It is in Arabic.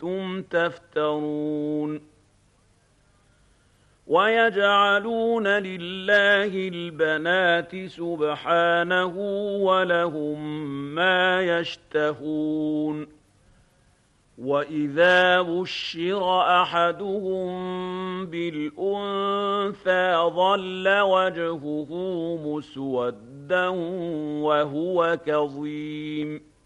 كنتم تفترون ويجعلون لله البنات سبحانه ولهم ما يشتهون وإذا بشر أحدهم بالأنثى ظل وجهه مسودا وهو كظيم